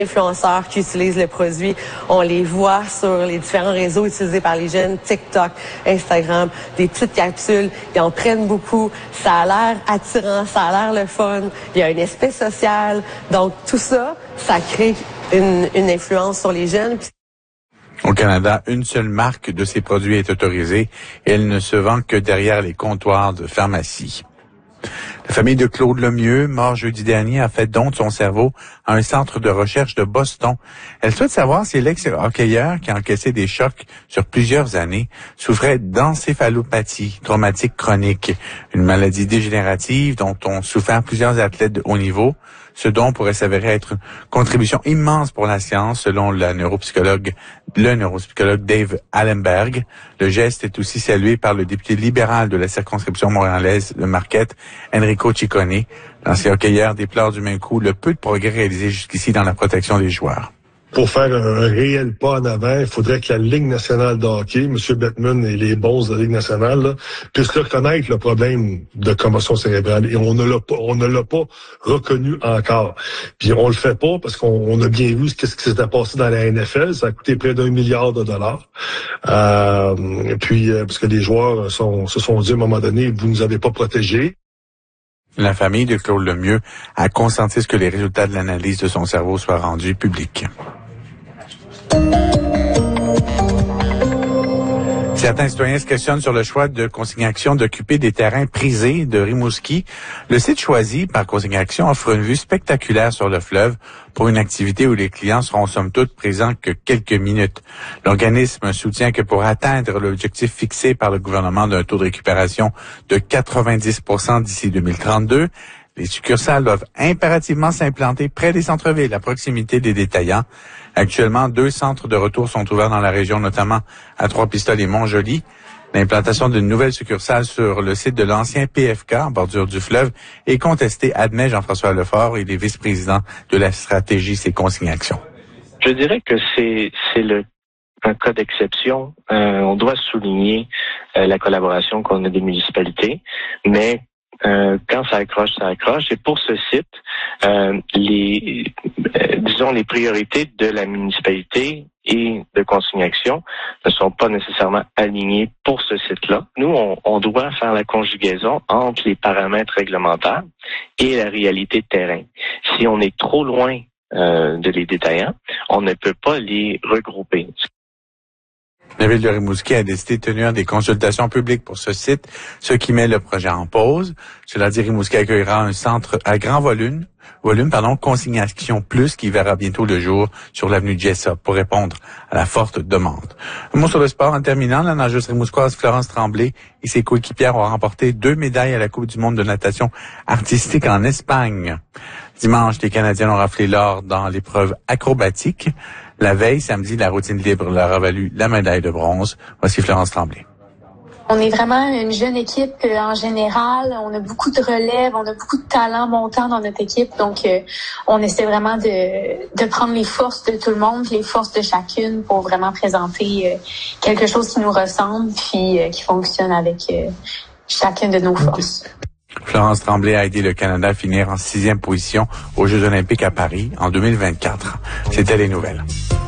Influenceurs qui utilisent le produit, on les voit sur les différents réseaux utilisés par les jeunes, TikTok, Instagram, des petites capsules, ils en prennent beaucoup, ça a l'air attirant, ça a l'air le fun, il y a un aspect social, donc tout ça, ça crée une influence sur les jeunes. Au Canada, une seule marque de ces produits est autorisée et elle ne se vend que derrière les comptoirs de pharmacie. La famille de Claude Lemieux, mort jeudi dernier, a fait don de son cerveau à un centre de recherche de Boston. Elle souhaite savoir si l'ex-hockeyeur, qui a encaissé des chocs sur plusieurs années, souffrait d'encéphalopathie traumatique chronique, une maladie dégénérative dont ont souffert plusieurs athlètes de haut niveau. Ce don pourrait s'avérer être une contribution immense pour la science, selon le neuropsychologue Dave Allenberg. Le geste est aussi salué par le député libéral de la circonscription montréalaise de Marquette, Enrico Ciccone. L'ancien hockeyeur déplore du même coup le peu de progrès réalisés jusqu'ici dans la protection des joueurs. Pour faire un réel pas en avant, il faudrait que la Ligue nationale de hockey, M. Bettman et les bons de la Ligue nationale, là, puissent reconnaître le problème de commotion cérébrale. Et on ne l'a pas reconnu encore. Puis on le fait pas parce qu'on a bien vu ce qui s'était passé dans la NFL. Ça a coûté près d'$1 milliard. Parce que les joueurs se sont dit à un moment donné, vous nous avez pas protégés. La famille de Claude Lemieux a consenti à ce que les résultats de l'analyse de son cerveau soient rendus publics. Certains citoyens se questionnent sur le choix de Consigne Action d'occuper des terrains prisés de Rimouski. Le site choisi par Consigne Action offre une vue spectaculaire sur le fleuve pour une activité où les clients seront somme toute présents que quelques minutes. L'organisme soutient que pour atteindre l'objectif fixé par le gouvernement d'un taux de récupération de 90% d'ici 2032, les succursales doivent impérativement s'implanter près des centres-villes, à proximité des détaillants. Actuellement, 2 centres de retour sont ouverts dans la région, notamment à Trois-Pistoles et Montjoly. L'implantation d'une nouvelle succursale sur le site de l'ancien PFK, en bordure du fleuve, est contestée, admet Jean-François Lefort, il est vice-président de la stratégie C'est Consigne Action. Je dirais que c'est un cas d'exception. On doit souligner la collaboration qu'on a des municipalités, mais quand ça accroche, ça accroche. Et pour ce site, les priorités de la municipalité et de Consigne Action ne sont pas nécessairement alignées pour ce site-là. Nous, on doit faire la conjugaison entre les paramètres réglementaires et la réalité de terrain. Si on est trop loin de les détaillants, on ne peut pas les regrouper. La ville de Rimouski a décidé de tenir des consultations publiques pour ce site, ce qui met le projet en pause. Cela dit, Rimouski accueillera un centre à grand volume, Consigne Action Plus, qui verra bientôt le jour sur l'avenue Jessop pour répondre à la forte demande. Un mot sur le sport en terminant. La nageuse rimouskoise Florence Tremblay et ses coéquipières ont remporté 2 médailles à la Coupe du monde de natation artistique en Espagne. Dimanche, les Canadiens ont raflé l'or dans l'épreuve acrobatique. La veille, samedi, la routine libre leur a valu la médaille de bronze. Voici Florence Tremblay. On est vraiment une jeune équipe en général. On a beaucoup de relève, on a beaucoup de talent montant dans notre équipe. Donc, on essaie vraiment de prendre les forces de tout le monde, les forces de chacune pour vraiment présenter quelque chose qui nous ressemble puis qui fonctionne avec chacune de nos forces. Florence Tremblay a aidé le Canada à finir en 6e position aux Jeux olympiques à Paris en 2024. C'était les nouvelles.